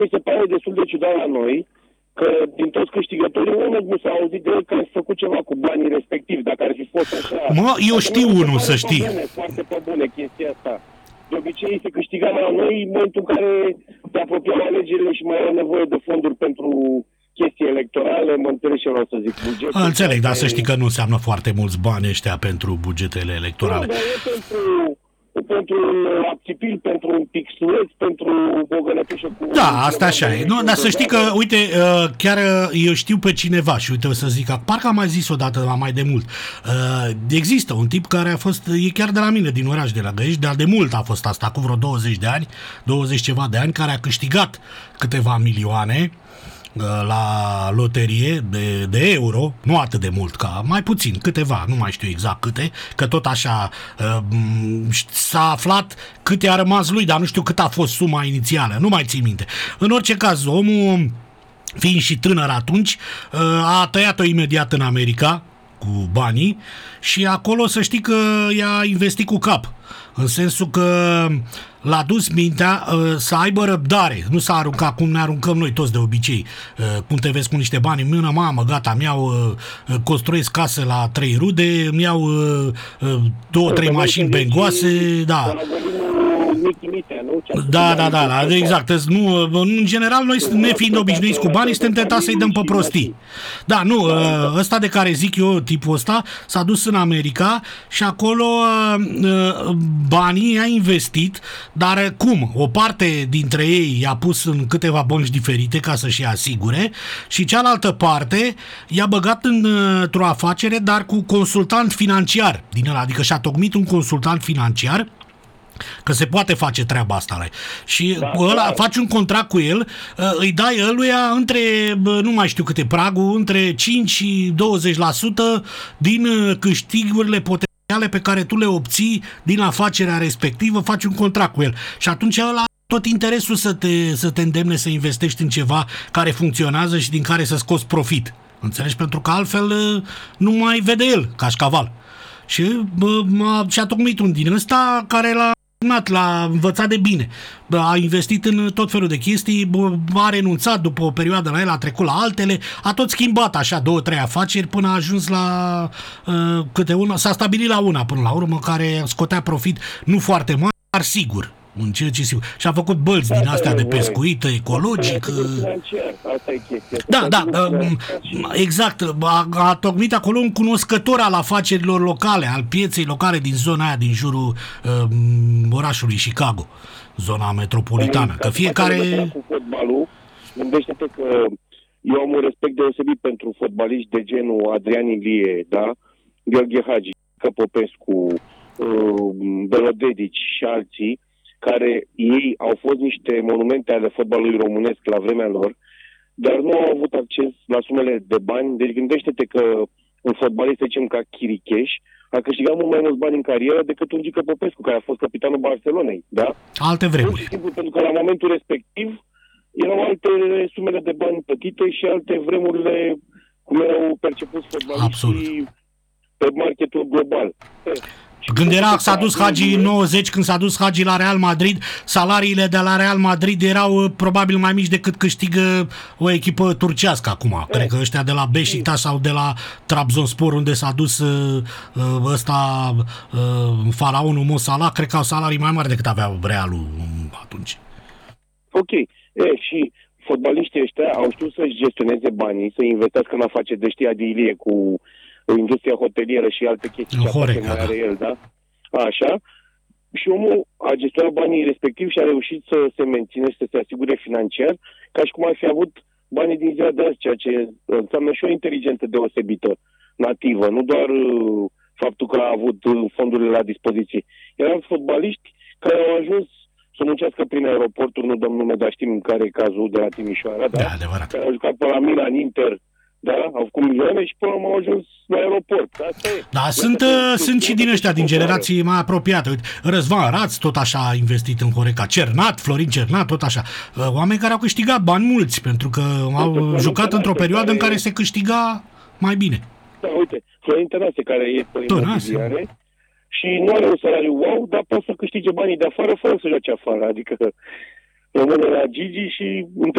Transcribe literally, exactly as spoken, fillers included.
mi se pare destul de ciudat la noi că din toți câștigătorii unul nu s-a auzit de el că a făcut ceva cu banii respectivi, dacă ar fi fost așa. Mă, eu știu unul, să știi. Bune, foarte pe bune chestia asta. De obicei se câștiga la noi în momentul în care te apropiau alegerile și mai era nevoie de fonduri pentru chestii electorale, mă înțeleg ce vreau să zic. Bugetul Înțeleg, dar să știi că nu înseamnă foarte mulți bani ăștia pentru bugetele electorale. Nu, dar e pentru, pentru un acțipil, pentru un pixuleț, pentru o gănătușă cu... Da, asta așa e. Nu, dar să știi că, uite, chiar eu știu pe cineva și uite o să zic, parcă am mai zis odată mai de mult. Există un tip care a fost, e chiar de la mine, din oraș de la Găiești, dar de mult a fost asta, cu vreo douăzeci de ani, douăzeci ceva de ani, care a câștigat câteva milioane la loterie de, de euro, nu atât de mult, ca mai puțin, câteva, nu mai știu exact câte, că tot așa s-a aflat câte a rămas lui, dar nu știu cât a fost suma inițială, nu mai țin minte. În orice caz, omul, fiind și tânăr atunci, a tăiat-o imediat în America cu banii și acolo să știi că i-a investit cu cap. În sensul că l-a dus mintea uh, să aibă răbdare, nu s-a aruncat cum ne aruncăm noi toți de obicei, uh, cum te vezi cu niște bani în mână, mamă, gata, mi-au uh, construiesc casă la trei rude, mi-au uh, uh, două, trei mașini bengoase, da. Da, da, da, da, exact. Nu, în general, noi, nefiind obișnuiți cu banii, suntem tentați să-i dăm pe prostii. Da, nu, ăsta de care zic eu, tipul ăsta, s-a dus în America și acolo banii i-a investit, dar cum? O parte dintre ei i-a pus în câteva bănci diferite ca să-și asigure și cealaltă parte i-a băgat într-o afacere, dar cu consultant financiar din ăla, adică și-a tocmit un consultant financiar, că se poate face treaba asta. Lai. Și da, ăla, da. Faci un contract cu el, îi dai ăluia între, nu mai știu câte pragul, între cinci și douăzeci la sută din câștigurile potențiale pe care tu le obții din afacerea respectivă, faci un contract cu el. Și atunci ăla tot interesul să te, să te îndemne să investești în ceva care funcționează și din care să scoți profit. Înțelegi? Pentru că altfel nu mai vede el cașcaval. Și bă, și-a tocmit un din ăsta care l-a l-a învățat de bine. A investit în tot felul de chestii, a renunțat după o perioadă la el, a trecut la altele, a tot schimbat așa două, trei afaceri până a ajuns la uh, câte una, s-a stabilit la una până la urmă care scotea profit nu foarte mare, dar sigur. În ce ce sigur. Și a făcut bălți din astea de pescuit ecologic. Da, da, exact. A, a tocmit acolo un cunoscător al afacerilor locale, al pieței locale din zona aia, din jurul um, orașului Chicago, zona metropolitană. Că fiecare... Cu fotbalul, gândește-te că eu am un respect deosebit pentru fotbaliști de genul Adrian Ilie, da? Gheorghe Hagi, Popescu, Belodedici și alții, care ei au fost niște monumente ale fotbalului românesc la vremea lor, dar nu au avut acces la sumele de bani. Deci gândește-te că un fotbalist, să zicem, ca Chiricheș, a câștigat mult mai mulți bani în carieră decât un Gică Popescu, care a fost capitanul Barcelonei, da? Alte vremuri. Pentru că la momentul respectiv erau alte sumele de bani plătite și alte vremurile cum erau percepuți fotbaliștii pe marketul global. Când era, s-a dus Hagi în nouăzeci, când s-a dus Hagi la Real Madrid, salariile de la Real Madrid erau probabil mai mici decât câștigă o echipă turcească acum. E. Cred că ăștia de la Beşiktaş sau de la Trabzonspor, unde s-a dus uh, ăsta uh, faraonul Mo Salah, cred că au salarii mai mari decât avea Realul atunci. Ok. E, și fotbaliștii ăștia au știut să-și gestioneze banii, să investească în afaceri de știa de Ilie cu industria hotelieră și alte chestii ce afaceri mai are el, da? Așa. Și omul a gestionat banii respectiv și a reușit să se mențină și să se asigure financiar, ca și cum ar fi avut banii din ziua de azi, ceea ce înseamnă și o inteligență deosebită, nativă, nu doar uh, faptul că a avut uh, fondurile la dispoziție. Erau fotbaliști care au ajuns să muncească prin aeroporturi, nu dăm nume, dar știm care e cazul de la Timișoara, da? Da, adevărat. Care au jucat pe la Milan, Inter, da, au făcut milioane și până am ajuns la aeroport. Asta e. Da, sunt, uh, sunt și din ăștia, din generații mai apropiate. Uite, Răzvan Raț tot așa a investit în Horeca, Cernat, Florin Cernat, tot așa. Oameni care au câștigat bani mulți, pentru că au uite, jucat într-o perioadă care... în care se câștiga mai bine. Da, uite, Florin Tănase, care e pe imobiliare și nu are un salariu wow, dar poate să câștige banii de afară fără să joace afară. Adică rămâne la Gigi și